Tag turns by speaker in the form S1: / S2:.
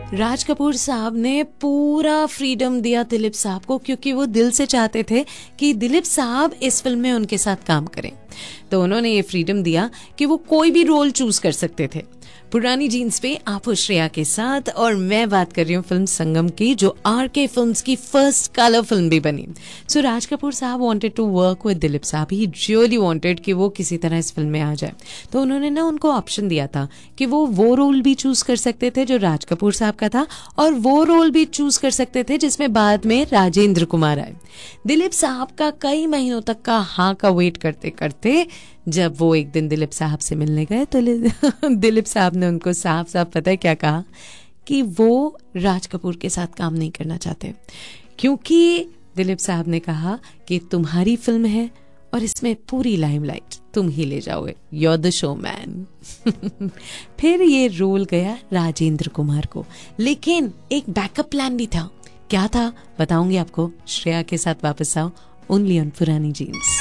S1: राज कपूर साहब ने पूरा फ्रीडम दिया दिलीप साहब को, क्योंकि वो दिल से चाहते थे कि दिलीप साहब इस फिल्म में उनके साथ काम करें। तो उन्होंने ये फ्रीडम दिया कि वो कोई भी रोल चूज कर सकते थे। पुरानी जीन्स पे आप हो श्रेया के साथ, और मैं बात कर रही हूँ फिल्म संगम की, जो आरके फिल्म्स की फर्स्ट कलर फिल्म भी बनी। सो राज कपूर साहब wanted to work with Dilip साहब। ही रियली वांटेड कि वो किसी तरह इस फिल्म में आ जाए। तो उन्होंने ना उनको ऑप्शन दिया था कि वो रोल भी चूज कर सकते थे जो राज कपूर साहब का था, और वो रोल भी चूज कर सकते थे जिसमें बाद में राजेंद्र कुमार आए। दिलीप साहब का कई महीनों तक का हाँ का वेट करते करते जब वो एक दिन दिलीप साहब से मिलने गए तो दिलीप साहब ने उनको साफ साफ पता है क्या कहा, कि वो राज कपूर के साथ काम नहीं करना चाहते, क्योंकि दिलीप साहब ने कहा कि तुम्हारी फिल्म है और इसमें पूरी लाइमलाइट तुम ही ले जाओगे, you are the show man. फिर ये रोल गया राजेंद्र कुमार को, लेकिन एक बैकअप प्लान भी था। क्या था बताऊंगी आपको। श्रेया के साथ वापस आओ, ओनली ऑन पुरानी जीन्स।